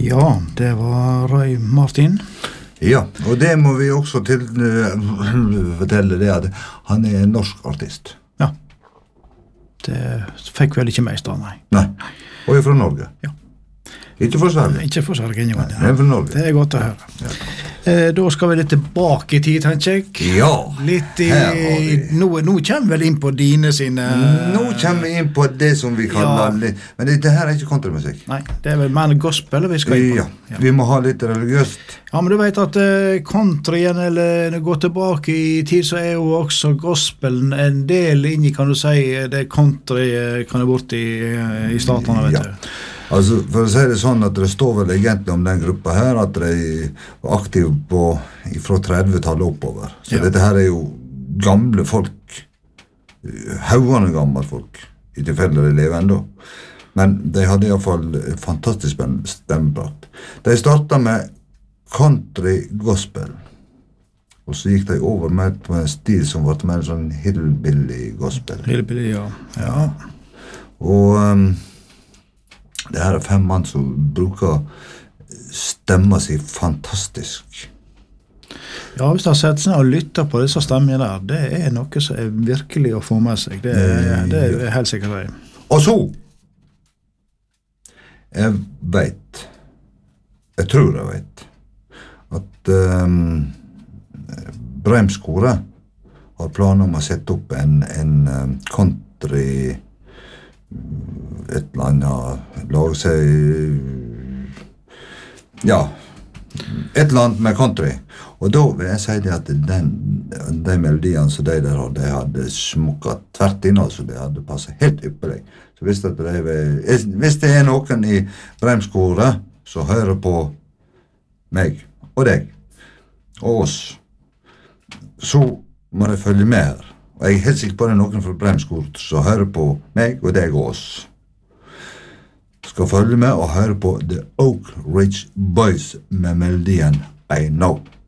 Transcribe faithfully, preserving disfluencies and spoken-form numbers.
Ja, det var Roy Martin. Ja, og det må vi også til, uh, fortelle det at han er en norsk artist. Ja, det fikk vel ikke meg i stedet, nei. Nei, og er fra Norge. Ja. Ikke for Sverige. Ikke for Sverige, ingen. Nei, men for Norge. Det er godt å høre. Ja. Eh, da skal vi litt tilbake i tid, tenker jeg. Ja, litt i, her har vi. Nå, nå kommer vi vel inn på dine sine... Nå kommer vi inn på det som vi kaller... Ja. Men dette her er ikke countrymusikk. Nei, det er vel mer gospel vi skal inn på. Ja, ja, vi må ha litt religiøst. Ja, men du vet at uh, countryen, eller gå tilbake i tid, så er jo også gospelen en del inni, kan du si, det country uh, kan det bort i, uh, i statene, vet ja. du. Altså, for å si det sånn at det står vel egentlig om den gruppa her, at de var aktive på fra tredve-tallet oppover. Så ja. Dette her er jo gamle folk, haugene gamle folk, i tilfelle de lever enda. Men de hadde i hvert fall fantastisk stemmeprakt. De startet med country gospel, og så gikk de over med på en stil som var mer sånn hillbilly gospel. Hillbilly, ja. Ja. Og... Um, det her er fem mann som bruker stemmer seg fantastisk. Ja, hvis du har sett seg og lyttet på disse stemmene der, det er noe som er virkelig å få med seg. Det er, det er helt sikkert det. Og så, jeg vet, jeg tror jeg vet, at um, Breimskoret har planer om å sette opp en, en um, country et eller annet lage seg ja et eller annet med country og da vil jeg si det at den, de melodiene som de der hadde, de hadde smukket tvert inn, altså de hadde passet helt ypperlig. Så hvis det, er, hvis det er noen i Breimskoret som hører på meg og deg og oss, så må de følge med her. Og jeg er helt sikker på det er noen fra Breimskoret som hører på meg og deg og oss. Skal følge med og høre på The Oak Ridge Boys med melodien I Know.